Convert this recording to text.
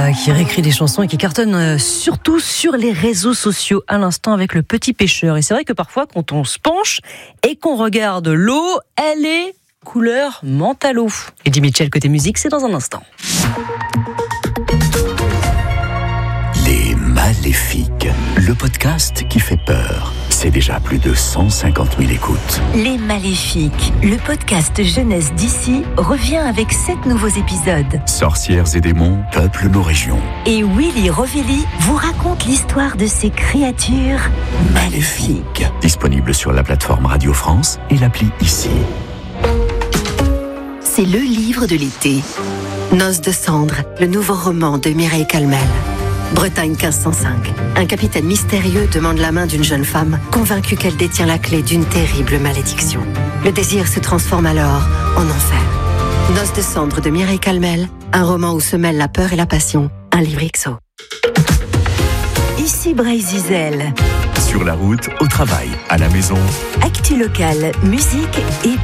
qui réécrit des chansons et qui cartonne surtout sur les réseaux sociaux. À l'instant avec Le Petit Pêcheur. Et c'est vrai que parfois, quand on se penche et qu'on regarde l'eau, elle est couleur menthe à l'eau. Eddie Mitchell côté musique, c'est dans un instant. Les Maléfiques, le podcast qui fait peur. C'est déjà plus de 150 000 écoutes. Les Maléfiques, le podcast jeunesse d'ici, revient avec 7 nouveaux épisodes. Sorcières et démons peuplent nos régions. Et Willy Rovelli vous raconte l'histoire de ces créatures maléfiques. Disponible sur la plateforme Radio France et l'appli Ici. C'est le livre de l'été. Noces de cendre, le nouveau roman de Mireille Calmel. Bretagne 1505. Un capitaine mystérieux demande la main d'une jeune femme, convaincue qu'elle détient la clé d'une terrible malédiction. Le désir se transforme alors en enfer. Noces de cendre de Mireille Calmel, un roman où se mêlent la peur et la passion. Un livre XO. Ici Bray-Zizel. Sur la route, au travail, à la maison. Actu locale, musique et